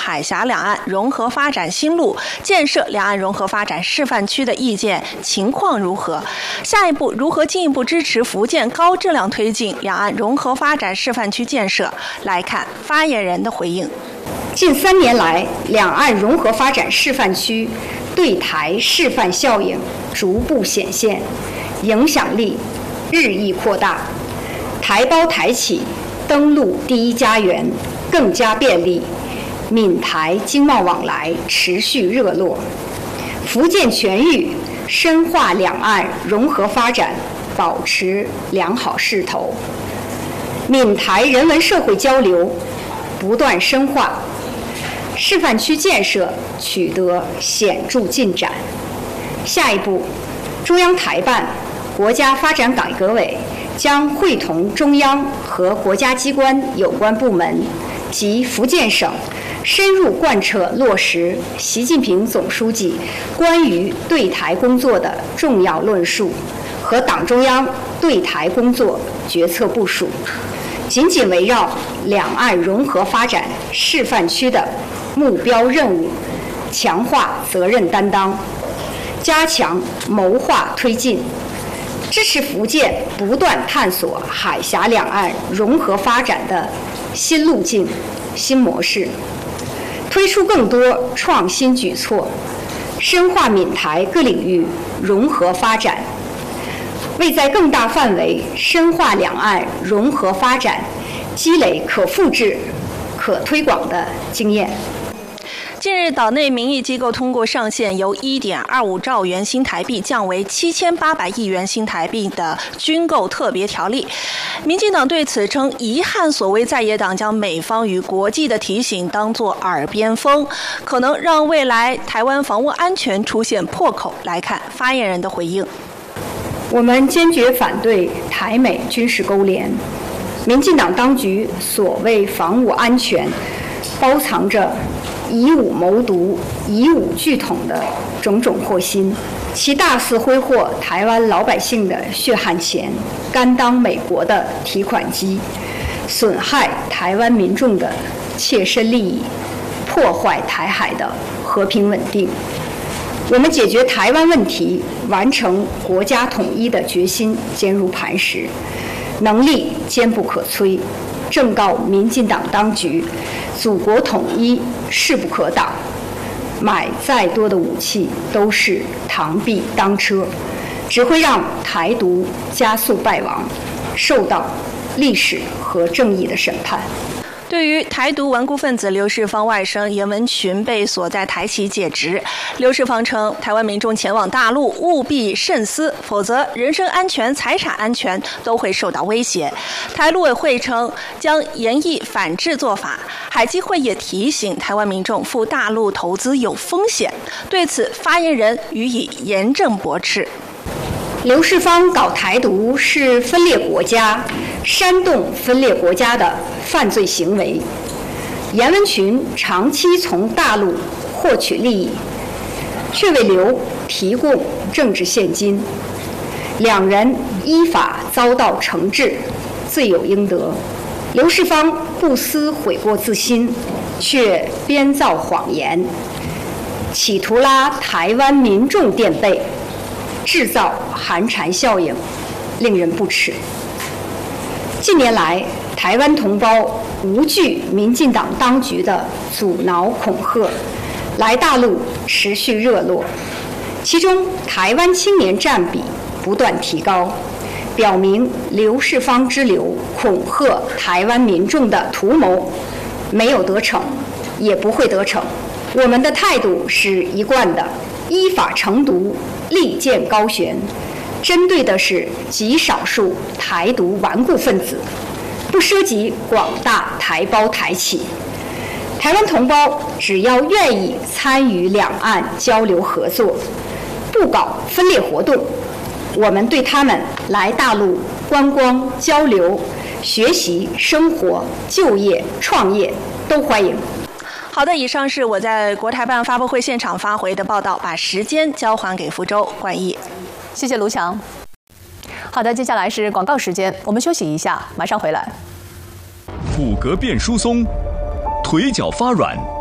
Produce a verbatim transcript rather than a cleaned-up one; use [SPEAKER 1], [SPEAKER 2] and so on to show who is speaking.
[SPEAKER 1] 海峡两岸融合发展新路，建设两岸融合发展示范区的意见情况如何？下一步如何进一步支持福建高质量推进两岸融合发展示范区建设？来看发言人的回应。
[SPEAKER 2] 近三年来，两岸融合发展示范区对台示范效应逐步显现，影响力日益扩大，台胞台企登陆第一家园更加便利，闽台经贸往来持续热络，福建全域深化两岸融合发展保持良好势头，闽台人文社会交流不断深化，示范区建设取得显著进展。下一步，中央台办、国家发展改革委将会同中央和国家机关有关部门及福建省，深入贯彻落实习近平总书记关于对台工作的重要论述和党中央对台工作决策部署，紧紧围绕两岸融合发展示范区的目标任务，强化责任担当，加强谋划推进，支持福建不断探索海峡两岸融合发展的新路径、新模式，推出更多创新举措，深化闽台各领域融合发展，为在更大范围深化两岸融合发展积累可复制、可推广的经验。
[SPEAKER 1] 近日，岛内民意机构通过上限由 一点二五兆元新台币降为七千八百亿元新台币的军购特别条例。民进党对此称遗憾，所谓在野党将美方与国际的提醒当作耳边风，可能让未来台湾防务安全出现破口。来看发言人的回应。
[SPEAKER 2] 我们坚决反对台美军事勾连，民进党当局所谓防务安全，包藏着以武谋独、以武拒统的种种祸心，其大肆挥霍台湾老百姓的血汗钱，甘当美国的提款机，损害台湾民众的切身利益，破坏台海的和平稳定。我们解决台湾问题、完成国家统一的决心坚如磐石，能力坚不可摧。正告民进党当局，祖国统一势不可挡，买再多的武器都是螳臂当车，只会让台独加速败亡，受到历史和正义的审判。
[SPEAKER 1] 对于台独顽固分子刘世芳外甥严文群被锁在台企解职，刘世芳称，台湾民众前往大陆务必慎思，否则人身安全、财产安全都会受到威胁。台陆委会称将严厉反制做法，海基会也提醒台湾民众赴大陆投资有风险。对此，发言人予以严正驳斥。
[SPEAKER 2] 刘世芳搞台独是分裂国家、煽动分裂国家的犯罪行为。严文群长期从大陆获取利益，却为刘提供政治现金，两人依法遭到惩治，罪有应得。刘世芳不思悔过自新，却编造谎言，企图拉台湾民众垫背，制造寒蝉效应，令人不齿。近年来，台湾同胞无惧民进党当局的阻挠恐吓，来大陆持续热络，其中台湾青年占比不断提高，表明刘世芳之流恐吓台湾民众的图谋没有得逞，也不会得逞。我们的态度是一贯的，依法惩毒，利剑高悬，针对的是极少数台独顽固分子，不涉及广大台胞台企。台湾同胞只要愿意参与两岸交流合作，不搞分裂活动，我们对他们来大陆观光、交流、学习、生活、就业、创业都欢迎。
[SPEAKER 1] 好的，以上是我在国台办发布会现场发回的报道，把时间交还给福州冠毅。
[SPEAKER 3] 谢谢卢强。好的，接下来是广告时间，我们休息一下，马上回来。
[SPEAKER 4] 骨骼变疏松，腿脚发软，